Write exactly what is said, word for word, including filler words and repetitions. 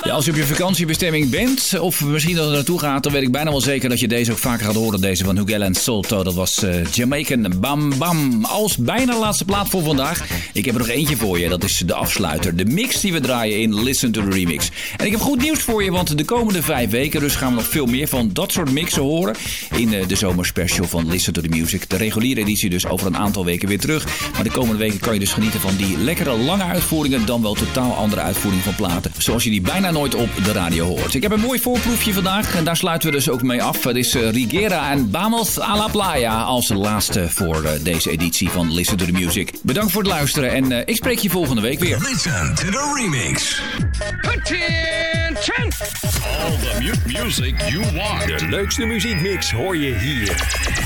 Ja, als je op je vakantiebestemming bent, of misschien dat er naartoe gaat, dan weet ik bijna wel zeker dat je deze ook vaker gaat horen. Deze van Hugel en Solto, dat was uh, Jamaican Bam Bam. Als bijna de laatste plaat voor vandaag. Ik heb er nog eentje voor je, dat is de afsluiter. De mix die we draaien in Listen to the Remix. En ik heb goed nieuws voor je, want de komende vijf weken dus gaan we nog veel meer van dat soort mixen horen. In uh, de zomerspecial van Listen to the Music. De reguliere editie dus over een aantal weken weer terug. Maar de komende weken kan je dus genieten van die lekkere lange uitvoeringen, dan wel totaal andere uitvoeringen van platen. Zoals je die bijna nooit op de radio hoort. Ik heb een mooi voorproefje vandaag en daar sluiten we dus ook mee af. Het is uh, Rigera en Vamos a la Playa als laatste voor uh, deze editie van Listen to the Music. Bedankt voor het luisteren en uh, ik spreek je volgende week weer. Listen to the Remix. Attention! All the mu- music you want. De leukste muziekmix hoor je hier.